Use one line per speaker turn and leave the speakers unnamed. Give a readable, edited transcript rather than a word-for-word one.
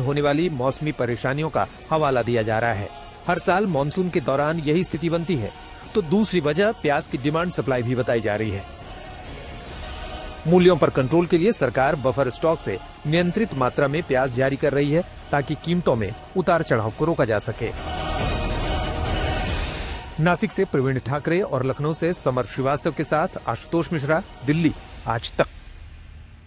होने वाली मौसमी परेशानियों का हवाला दिया जा रहा है। हर साल मानसून के दौरान यही स्थिति बनती है, तो दूसरी वजह प्याज की डिमांड सप्लाई भी बताई जा रही है। मूल्यों पर कंट्रोल के लिए सरकार बफर स्टॉक से नियंत्रित मात्रा में प्याज जारी कर रही है, ताकि कीमतों में उतार चढ़ाव को रोका जा सके। नासिक से प्रवीण ठाकरे और लखनऊ से समर श्रीवास्तव के साथ आशुतोष मिश्रा, दिल्ली आज तक।